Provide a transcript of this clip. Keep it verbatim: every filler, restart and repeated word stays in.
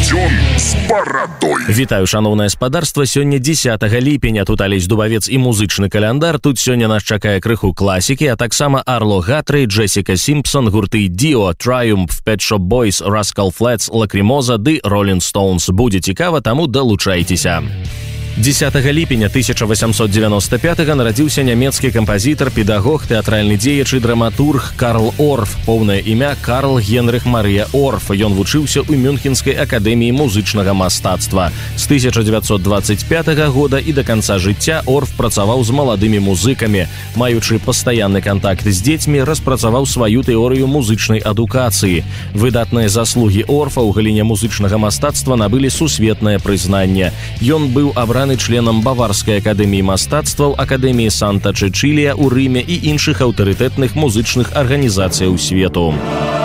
Дзён з барадой. Вітаю, шановнае спадарства. Сёння дзесятага ліпеня. Тут Алесь Дубавец і музычны каляндар. Тут сёння нас чакае крыху класікі, а таксама Арло Гатри, Джесіка Сімпсон, гурты Dio, Triumph, Pet Shop Boys, Rascal Flatts, Lacrimosa ды Rolling Stones. Будзе цікава, таму далучайцеся. дзесятага ліпеня тысяча восемьсот девяносто пятага нарадзіўся нямецкі кампазітар, педагог, тэатральны дзеяч і драматург Карл Орф. Поўнае імя Карл Генрых Марыя Орф. Ён вучыўся ў Мюнхенскай акадэміі музычнага мастацтва. З тысяча девятьсот двадцать пятага года і да канца жыцця Орф працаваў з маладымі музыкамі. Маючы пастаянны кантакт з дзецьмі, распрацаваў сваю тэорыю музычнай адукацыі. Выдатныя заслугі Орфа ў галіне музычнага мастацтва набылі сусветнае прызнанне. Ён быў абраны членам Баварскай акадэміі мастацтваў, акадэміі Санта-Чечилия ў Рыме і іншых аўтарытэтных музычных арганізацыяў свету.